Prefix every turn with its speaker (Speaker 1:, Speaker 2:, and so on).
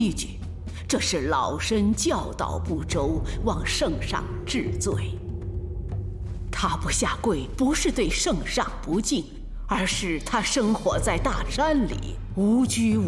Speaker 1: 规矩，这是老身教导不周，望圣上治罪。他不下跪，不是对圣上不敬，而是他生活在大山里，无拘无